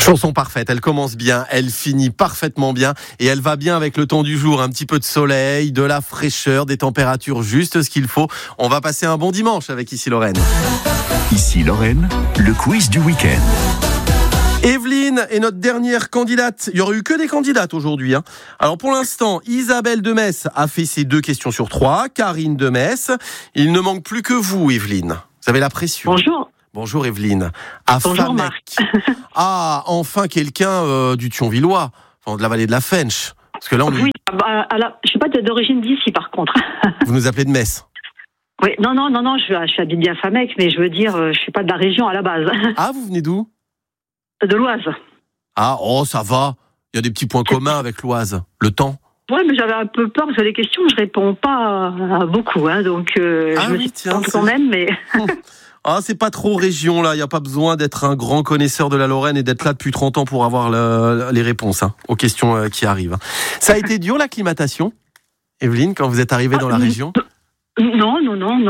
Chanson parfaite, elle commence bien, elle finit parfaitement bien et elle va bien avec le temps du jour, un petit peu de soleil, de la fraîcheur, des températures juste ce qu'il faut. On va passer un bon dimanche avec Ici Lorraine. Ici Lorraine, le quiz du week-end. Evelyne est notre dernière candidate. Il n'y aurait eu que des candidates aujourd'hui. Alors pour l'instant, Isabelle de Metz a fait ses 2 questions sur 3. Karine de Metz. Il ne manque plus que vous, Evelyne. Vous avez la pression. Bonjour. Bonjour Evelyne. Bonjour Marc. Ah, enfin quelqu'un du Thionvillois, enfin, de la vallée de la Fench. Parce que là, Oui, je suis pas d'origine d'ici par contre. Vous nous appelez de Metz. Oui, non, je suis habillée à Famec, mais je veux dire, je suis pas de la région à la base. Ah, vous venez d'où ? De l'Oise. Ah, oh, ça va. Il y a des petits points communs avec l'Oise. Le temps. Ouais, mais j'avais un peu peur parce que les questions, je réponds pas à beaucoup, donc je me suis tentée quand même, mais. Ah, c'est pas trop région, là. Il n'y a pas besoin d'être un grand connaisseur de la Lorraine et d'être là depuis 30 ans pour avoir les réponses aux questions qui arrivent. Ça a été dur, l'acclimatation, Evelyne, quand vous êtes arrivée dans la région ? Non.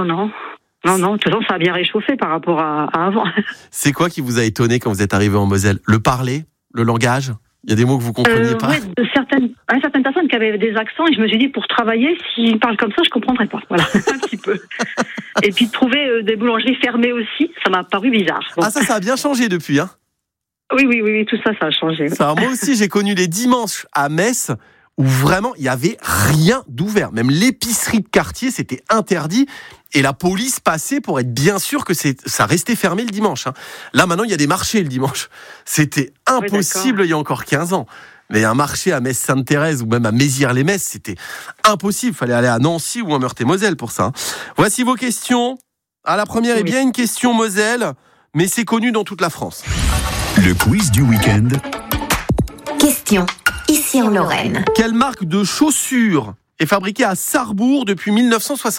De toute façon, ça a bien réchauffé par rapport à avant. C'est quoi qui vous a étonné quand vous êtes arrivée en Moselle ? Le parler ? Le langage ? Il y a des mots que vous compreniez pas ? Oui, de certaines personnes qui avaient des accents, et je me suis dit, pour travailler, s'ils parlent comme ça, je comprendrais pas. Voilà, un petit peu. Et puis de trouver des boulangeries fermées aussi, ça m'a paru bizarre. Bon. Ah, ça a bien changé depuis, Oui, tout ça a changé. Ça, moi aussi, j'ai connu les dimanches à Metz où vraiment, il n'y avait rien d'ouvert. Même l'épicerie de quartier, c'était interdit. Et la police passait pour être bien sûr que ça restait fermé le dimanche. Là, maintenant, il y a des marchés le dimanche. C'était impossible il y a encore 15 ans. Mais un marché à Metz-Sainte-Thérèse ou même à Mézières-les-Metz, c'était impossible. Il fallait aller à Nancy ou à Meurthe-et-Moselle pour ça. Voici vos questions. La première est bien une question Moselle, mais c'est connu dans toute la France. Le quiz du week-end. Question. Ici en Lorraine. Quelle marque de chaussures est fabriquée à Sarrebourg depuis 1965 ?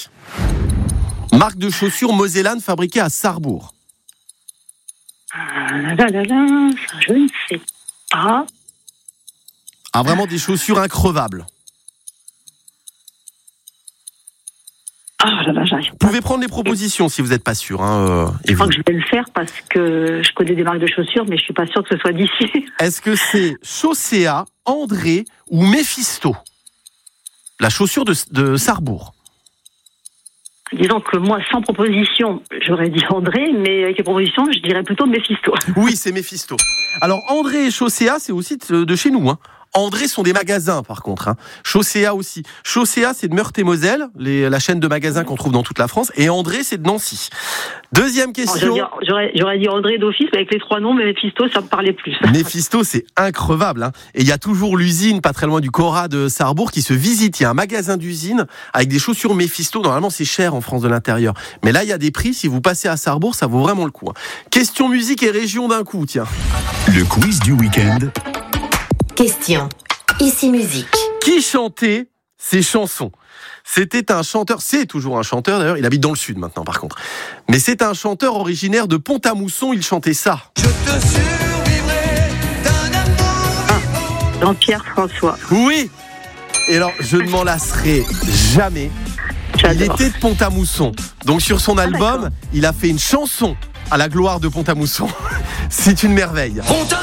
Marque de chaussures mosellane fabriquée à Sarrebourg. Ça, je ne sais pas. Ah, vraiment des chaussures increvables. J'arrive Vous pouvez prendre les propositions si vous n'êtes pas sûr. Je crois que je vais le faire parce que je connais des marques de chaussures, mais je suis pas sûre que ce soit d'ici. Est-ce que c'est Chaussea, André ou Mephisto ? La chaussure de Sarrebourg. Disons que moi, sans proposition, j'aurais dit André, mais avec les propositions, je dirais plutôt Mephisto. Oui, c'est Mephisto. Alors, André et Chaussea, c'est aussi de chez nous. André sont des magasins, par contre. Chaussea aussi. Chaussea, c'est de Meurthe-et-Moselle, la chaîne de magasins qu'on trouve dans toute la France. Et André, c'est de Nancy. Deuxième question. J'aurais dit André d'office, mais avec les 3 noms, mais Mephisto, ça me parlait plus. Mephisto, c'est increvable. Et il y a toujours l'usine, pas très loin du Cora de Sarrebourg, qui se visite. Il y a un magasin d'usine avec des chaussures Mephisto. Normalement, c'est cher en France de l'intérieur. Mais là, il y a des prix. Si vous passez à Sarrebourg, ça vaut vraiment le coup. Question musique et région d'un coup, tiens. Le quiz du week-end. Question. Ici musique. Qui chantait ces chansons ? C'était un chanteur, c'est toujours un chanteur d'ailleurs, il habite dans le sud maintenant par contre. Mais c'est un chanteur originaire de Pont-à-Mousson, il chantait ça. Je te survivrai d'un amour. Jean-Pierre François. Oui. Et alors, je ne m'en lasserai jamais. J'adore. Il était de Pont-à-Mousson. Donc sur son album, il a fait une chanson à la gloire de Pont-à-Mousson. C'est une merveille. Pont-à-Mousson.